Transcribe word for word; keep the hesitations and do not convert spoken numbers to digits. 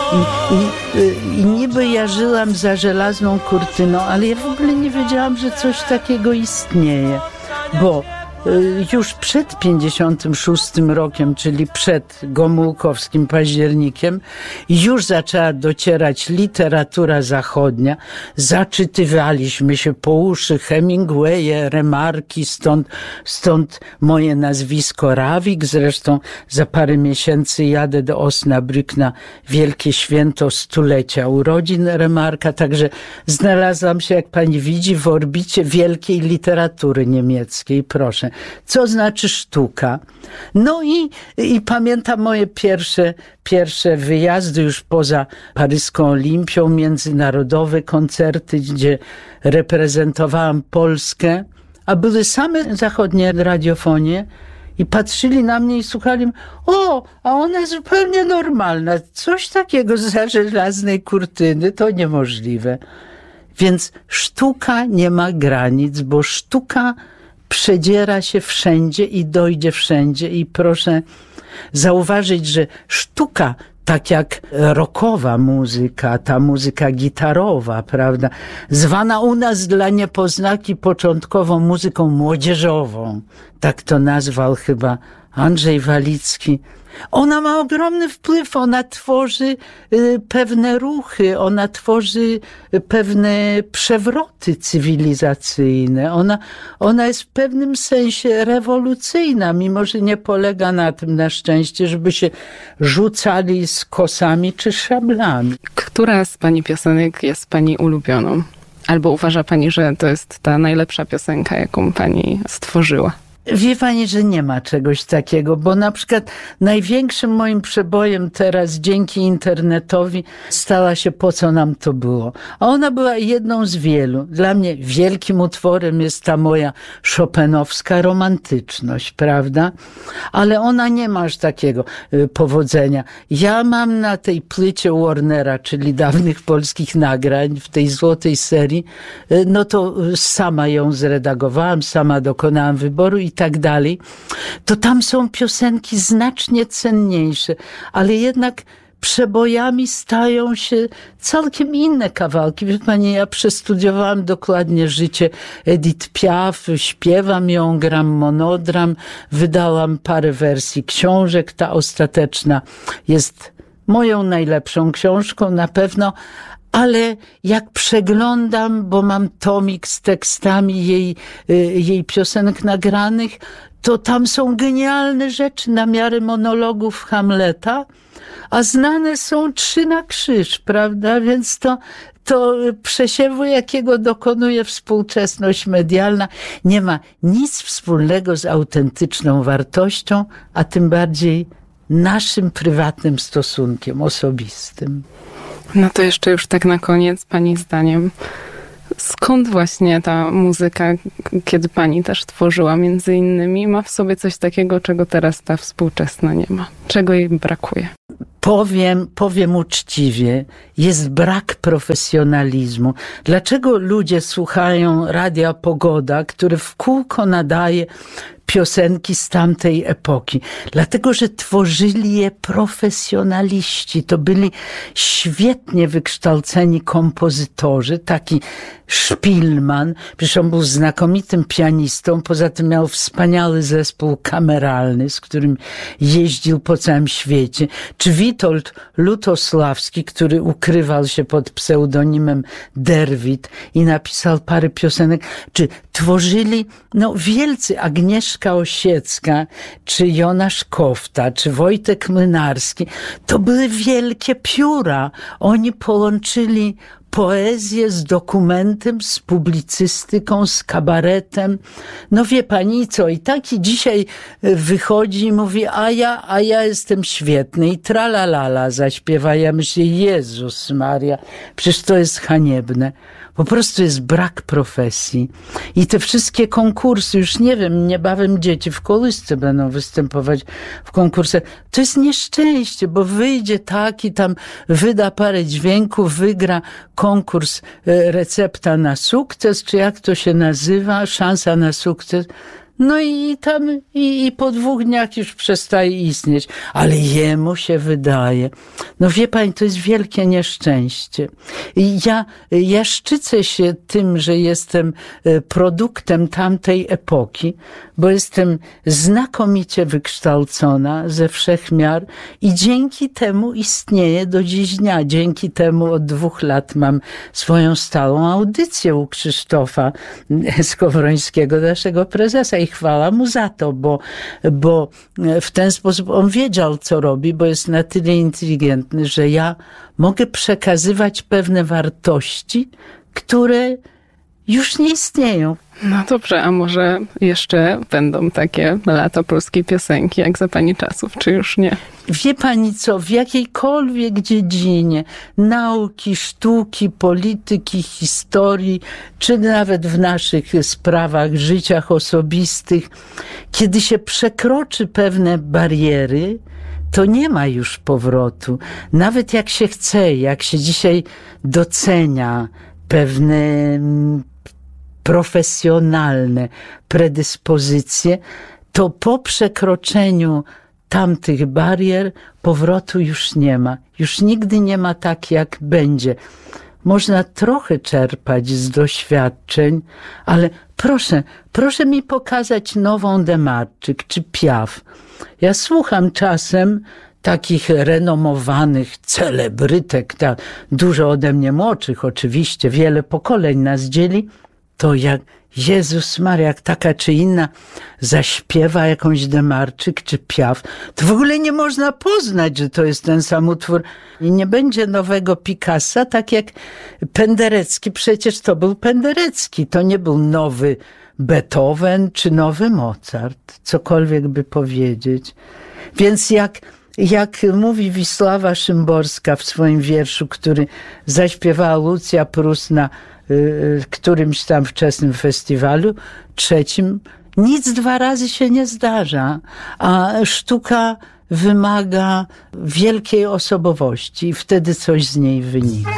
I, i, I niby ja żyłam za żelazną kurtyną, ale ja w ogóle nie wiedziałam, że coś takiego istnieje, bo już przed pięćdziesiątym szóstym rokiem, czyli przed Gomułkowskim październikiem, już zaczęła docierać literatura zachodnia. Zaczytywaliśmy się po uszy Hemingwaye, Remarki, stąd, stąd moje nazwisko Rawik. Zresztą za parę miesięcy jadę do Osnabrück na wielkie święto stulecia urodzin Remarka, także znalazłam się, jak pani widzi, w orbicie wielkiej literatury niemieckiej. Proszę. Co znaczy sztuka? No i, i pamiętam moje pierwsze, pierwsze wyjazdy już poza paryską Olimpią, międzynarodowe koncerty, gdzie reprezentowałam Polskę, a były same zachodnie radiofonie i patrzyli na mnie i słuchali, o, a ona zupełnie normalna, coś takiego za żelaznej kurtyny, to niemożliwe. Więc sztuka nie ma granic, bo sztuka przedziera się wszędzie i dojdzie wszędzie. I proszę zauważyć, że sztuka, tak jak rockowa muzyka, ta muzyka gitarowa, prawda, zwana u nas dla niepoznaki początkowo muzyką młodzieżową, tak to nazwał chyba Andrzej Walicki. Ona ma ogromny wpływ, ona tworzy y, pewne ruchy, ona tworzy pewne przewroty cywilizacyjne. Ona, ona jest w pewnym sensie rewolucyjna, mimo że nie polega na tym na szczęście, żeby się rzucali z kosami czy szablami. Która z pani piosenek jest pani ulubioną? Albo uważa pani, że to jest ta najlepsza piosenka, jaką pani stworzyła? Wie pani, że nie ma czegoś takiego, bo na przykład największym moim przebojem teraz dzięki internetowi stała się Po co nam to było. A ona była jedną z wielu. Dla mnie wielkim utworem jest ta moja chopinowska romantyczność, prawda? Ale ona nie ma aż takiego y, powodzenia. Ja mam na tej płycie Warnera, czyli dawnych polskich nagrań, w tej złotej serii, y, no to sama ją zredagowałam, sama dokonałam wyboru i tak dalej, to tam są piosenki znacznie cenniejsze, ale jednak przebojami stają się całkiem inne kawałki. Wie pani, ja przestudiowałam dokładnie życie Edith Piaf, śpiewam ją, gram monodram, wydałam parę wersji książek, ta ostateczna jest moją najlepszą książką na pewno, ale jak przeglądam, bo mam tomik z tekstami jej, jej piosenek nagranych, to tam są genialne rzeczy na miarę monologów Hamleta, a znane są trzy na krzyż, prawda? Więc to, to przesiewu, jakiego dokonuje współczesność medialna, nie ma nic wspólnego z autentyczną wartością, a tym bardziej naszym prywatnym stosunkiem osobistym. No to jeszcze już tak na koniec, pani zdaniem, skąd właśnie ta muzyka, kiedy pani też tworzyła między innymi, ma w sobie coś takiego, czego teraz ta współczesna nie ma? Czego jej brakuje? Powiem, powiem uczciwie, jest brak profesjonalizmu. Dlaczego ludzie słuchają Radia Pogoda, który w kółko nadaje piosenki z tamtej epoki? Dlatego, że tworzyli je profesjonaliści. To byli świetnie wykształceni kompozytorzy. Taki Szpilman, przecież on był znakomitym pianistą, poza tym miał wspaniały zespół kameralny, z którym jeździł po całym świecie. Czy Witold Lutosławski, który ukrywał się pod pseudonimem Derwit i napisał parę piosenek, czy tworzyli no wielcy Agnieszka Osiecka, czy Jonasz Kofta, czy Wojtek Młynarski. To były wielkie pióra. Oni połączyli poezję z dokumentem, z publicystyką, z kabaretem. No wie pani co, i taki dzisiaj wychodzi i mówi, a ja, a ja jestem świetny i tralalala zaśpiewa. Ja myślę, Jezus Maria, przecież to jest haniebne. Po prostu jest brak profesji. I te wszystkie konkursy, już nie wiem, niebawem dzieci w kołysce będą występować w konkursach. To jest nieszczęście, bo wyjdzie taki, tam wyda parę dźwięków, wygra konkurs Recepta na sukces, czy jak to się nazywa, szansa na sukces. No i tam i, i po dwóch dniach już przestaje istnieć. Ale jemu się wydaje. No wie pani, to jest wielkie nieszczęście. I ja, ja szczycę się tym, że jestem produktem tamtej epoki, bo jestem znakomicie wykształcona ze wszech miar i dzięki temu istnieję do dziś dnia. Dzięki temu od dwóch lat mam swoją stałą audycję u Krzysztofa Skowrońskiego, naszego prezesa, i chwała mu za to, bo, bo w ten sposób on wiedział, co robi, bo jest na tyle inteligentny, że ja mogę przekazywać pewne wartości, które już nie istnieją. No dobrze, a może jeszcze będą takie lata polskiej piosenki, jak za pani czasów, czy już nie? Wie pani co, w jakiejkolwiek dziedzinie nauki, sztuki, polityki, historii, czy nawet w naszych sprawach, życiach osobistych, kiedy się przekroczy pewne bariery, to nie ma już powrotu. Nawet jak się chce, jak się dzisiaj docenia pewne profesjonalne predyspozycje, to po przekroczeniu tamtych barier powrotu już nie ma. Już nigdy nie ma tak, jak będzie. Można trochę czerpać z doświadczeń, ale proszę, proszę mi pokazać nową Demarczyk czy Piaf. Ja słucham czasem takich renomowanych celebrytek, tak, dużo ode mnie młodszych oczywiście, wiele pokoleń nas dzieli, to jak Jezus Maria, jak taka czy inna zaśpiewa jakąś Demarczyk czy Piaf, to w ogóle nie można poznać, że to jest ten sam utwór. I nie będzie nowego Picassa, tak jak Penderecki. Przecież to był Penderecki, to nie był nowy Beethoven czy nowy Mozart, cokolwiek by powiedzieć. Więc jak, jak mówi Wisława Szymborska w swoim wierszu, który zaśpiewała Lucja Prus na w którymś tam wczesnym festiwalu, trzecim, nic dwa razy się nie zdarza, a sztuka wymaga wielkiej osobowości i wtedy coś z niej wynika.